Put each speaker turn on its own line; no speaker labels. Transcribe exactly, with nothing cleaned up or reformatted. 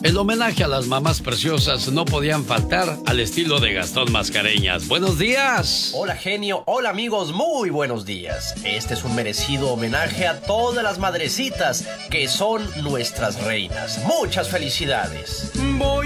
El homenaje a las mamás preciosas no podían faltar al estilo de Gastón Mascareñas. ¡Buenos días!
Hola, genio. Hola, amigos. Muy buenos días. Este es un merecido homenaje a todas las madrecitas que son nuestras reinas. Muchas felicidades.
Voy